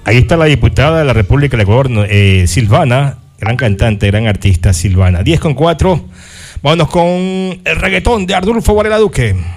Ahí está la diputada de la República del Ecuador, Silvana, gran cantante, gran artista, Silvana. 10:04. Vámonos con el reggaetón de Ardulfo Varela Duque.